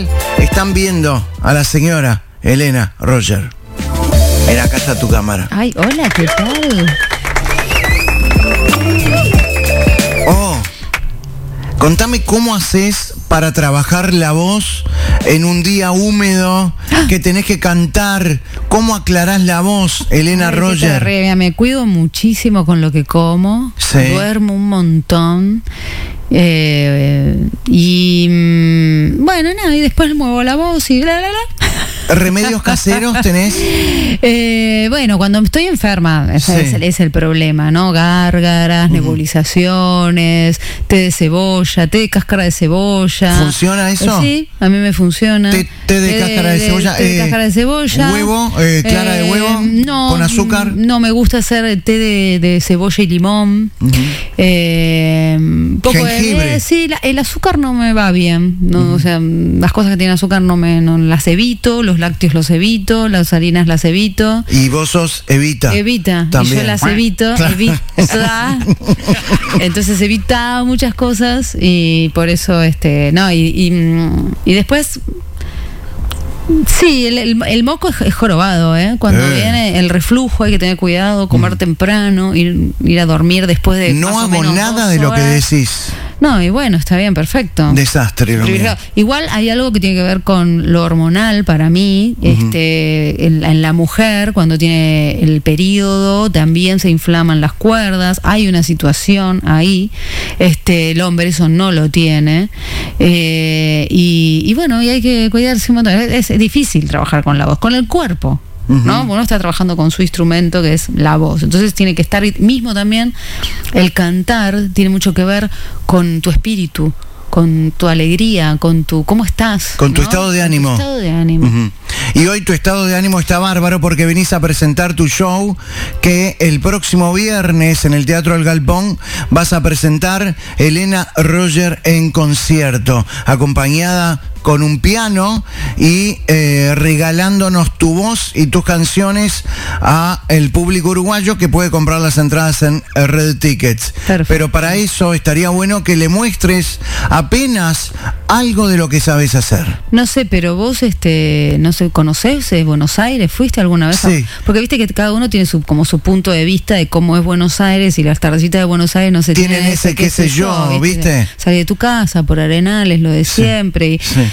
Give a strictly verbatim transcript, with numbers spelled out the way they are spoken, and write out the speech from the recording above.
Están viendo a la señora Elena Roger. Mira, acá está tu cámara. Ay, hola, ¿qué tal? Oh, contame cómo haces para trabajar la voz en un día húmedo, que tenés que cantar. ¿Cómo aclarás la voz, Elena Ay, Roger? Mira, me cuido muchísimo con lo que como, Sí. duermo un montón. Eh, y mm, bueno, nada, y después muevo la voz y bla, bla, bla. ¿Remedios caseros tenés? Eh, bueno, cuando estoy enferma, ese Sí. es, el, es el problema, ¿no? Gárgaras, uh-huh. nebulizaciones, té de cebolla, té de cáscara de cebolla. ¿Funciona eso? Eh, sí, a mí me funciona. Té, té de té cáscara de, de cebolla. Té de eh, cáscara de cebolla. ¿Huevo? Eh, ¿Clara eh, de huevo? No. ¿Con azúcar? No, me gusta hacer té de, de cebolla y limón. Uh-huh. eh, poco Jengibre. De, eh, sí, la, el azúcar no me va bien. No, uh-huh. O sea, las cosas que tienen azúcar no me no las evito, los lácteos los evito, las harinas las evito. Y vos sos Evita. Evita. También. Y yo las evito. Claro. Evita. Entonces evita muchas cosas y por eso, este, no, y, y, y después. Sí, el, el, el moco es, es jorobado, ¿eh? Cuando eh. viene el reflujo hay que tener cuidado, comer mm. temprano, ir, ir a dormir después de No más hago o menos nada dos de lo horas. que decís. No, y bueno, está bien, perfecto. Desastre. Lo mío. Igual hay algo que tiene que ver con lo hormonal para mí. Uh-huh. Este, en, en la mujer, cuando tiene el periodo, también se inflaman las cuerdas. Hay una situación ahí. Este, el hombre eso no lo tiene. Eh, y, y bueno, y hay que cuidarse un montón. Es, es difícil trabajar con la voz, con el cuerpo. ¿No? Uno está trabajando con su instrumento que es la voz, entonces tiene que estar mismo también. El cantar tiene mucho que ver con tu espíritu, con tu alegría, con tu cómo estás, con tu ¿no? estado de ánimo. Con tu estado de ánimo. Uh-huh. Y hoy tu estado de ánimo está bárbaro porque venís a presentar tu show que el próximo viernes en el Teatro El Galpón vas a presentar Elena Roger en concierto, acompañada con un piano y eh, regalándonos tu voz y tus canciones a el público uruguayo que puede comprar las entradas en Red Tickets. Perfecto. Pero para eso estaría bueno que le muestres apenas algo de lo que sabes hacer. No sé, pero vos, este, no sé, ¿conocés de Buenos Aires? ¿Fuiste alguna vez? Sí. A... Porque viste que cada uno tiene su, como su punto de vista de cómo es Buenos Aires y las tardecitas de Buenos Aires no se tienen ese, qué sé yo, ¿viste? Salí de tu casa, por Arenales, lo de sí. siempre. Y, sí.